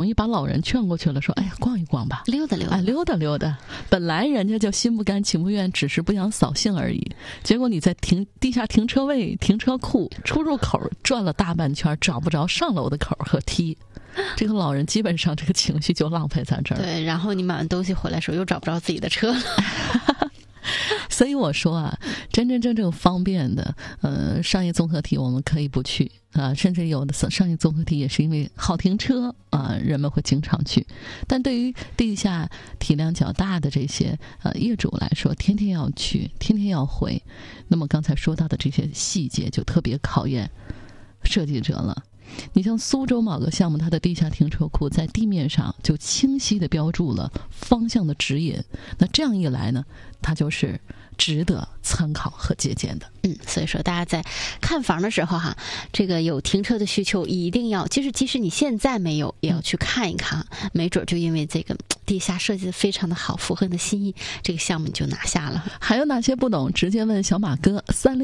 易把老人劝过去了，说哎呀逛一逛吧， 溜达溜达， 溜达溜达。本来人家就心不甘情不愿，只是不想扫兴而已，结果你在地下停车位、停车库出入口转了大半圈，找不着上楼的口和梯，这个老人基本上这个情绪就浪费在这儿。 对，然后你买完东西回来的时候又找不着自己的车了。 所以我说啊，真正方便的商业综合体我们可以不去啊，甚至有的商业综合体也是因为好停车啊，人们会经常去。但对于地下体量较大的这些业主来说，天天要去，天天要回，那么刚才说到的这些细节就特别考验设计者了。你像苏州某个项目，它的地下停车库在地面上就清晰地标注了方向的指引，那这样一来呢，它就是值得参考和借鉴的。 所以说大家在看房的时候哈，这个有停车的需求一定要，即使你现在没有，也要去看一看，没准就因为这个地下设计的非常的好，符合你的心意，这个项目你就拿下了。 还有哪些不懂，直接问小马哥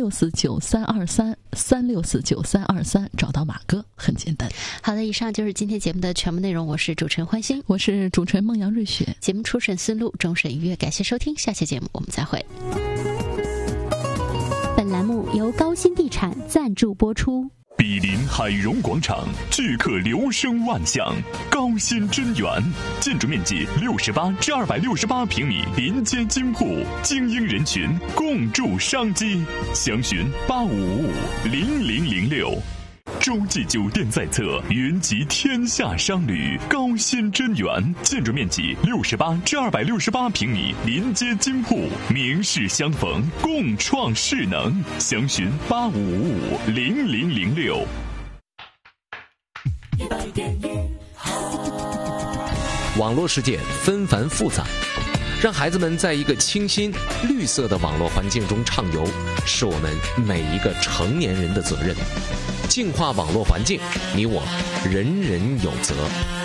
364933364933，找到马哥很简单。 好的，以上就是今天节目的全部内容，我是主持人欢欣， 我是主持人孟阳瑞雪， 节目初审思路，终审愉悦，感谢收听，下期节目我们再会。 本栏目由高新地产赞助播出。 毗邻海荣广场，巨客流声万象，高新真源，建筑面积68至268平米，临街金铺，精英人群共筑商机，详询85550006。洲际酒店在侧，云集天下商旅，高新真源，建筑面积68至268平米，临街金铺，名士相逢，共创势能，详询85550006。 网络世界纷繁复杂，让孩子们在一个清新绿色的网络环境中畅游，是我们每一个成年人的责任。净化网络环境，你我人人有责。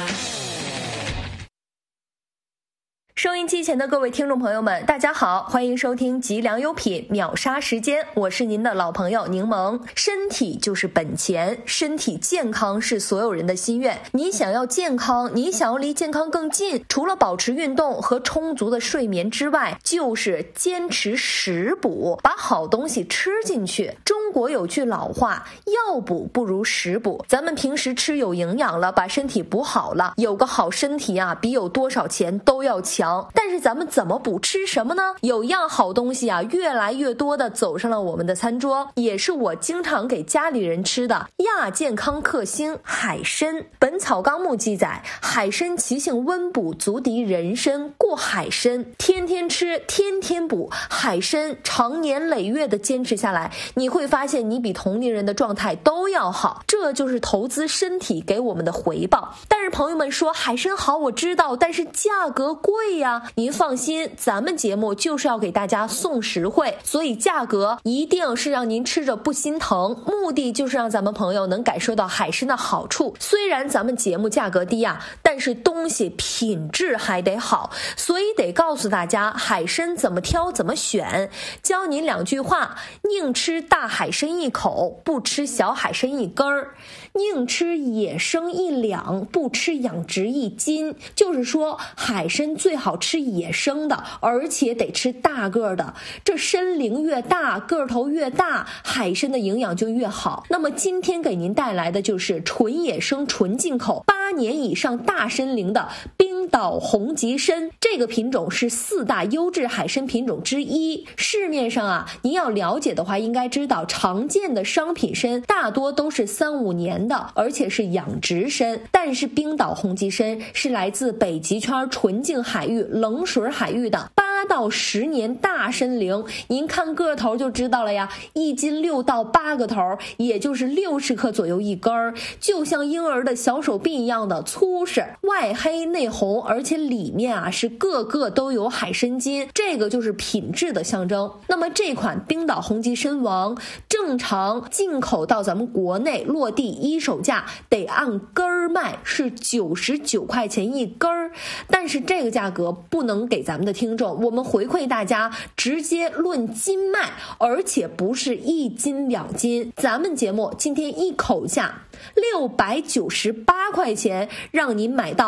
收音机前的各位听众朋友们，大家好，欢迎收听极良优品秒杀时间，我是您的老朋友柠檬。身体就是本钱，身体健康是所有人的心愿。你想要健康，你想要离健康更近，除了保持运动和充足的睡眠之外，就是坚持食补，把好东西吃进去。中国有句老话，药补不如食补。咱们平时吃有营养了，把身体补好了，有个好身体啊，比有多少钱都要强。但是咱们怎么补，吃什么呢？有样好东西啊，越来越多的走上了我们的餐桌，也是我经常给家里人吃的亚健康克星海参。本草纲目记载，海参其性温补，足敌人参，故海参天天吃，天天补。海参长年累月的坚持下来，你会发现你比同龄人的状态都要好，这就是投资身体给我们的回报。但是朋友们说海参好，我知道，但是价格贵呀。您放心，咱们节目就是要给大家送实惠，所以价格一定是让您吃着不心疼，目的就是让咱们朋友能感受到海参的好处。虽然咱们节目价格低啊，但是东西品质还得好，所以得告诉大家海参怎么挑怎么选。教您2句话：宁吃大海参一口，不吃小海参一根儿；宁吃野生1两，不吃养殖1斤。就是说海参最好吃野生的，而且得吃大个的，这参龄越大，个头越大，海参的营养就越好。那么今天给您带来的就是纯野生纯进口8年以上大参龄的冰岛红极参，这个品种是4大优质海参品种之一。市面上啊，您要了解的话应该知道，常见的商品参大多都是3-5年的，而且是养殖参，但是冰岛红极参是来自北极圈纯净海域冷水海域的8到10年大参龄，您看个头就知道了呀，1斤6到8个头，也就是60克左右一根儿，就像婴儿的小手臂一样的粗实，外黑内红，而且里面啊是个个都有海参筋，这个就是品质的象征。那么这款冰岛红极参王正常进口到咱们国内落地一手价得按根儿卖，是99块钱一根儿，但是这个价格不能给咱们的听众，我们回馈大家直接论斤卖，而且不是1斤2斤，咱们节目今天一口价698块钱，让您买到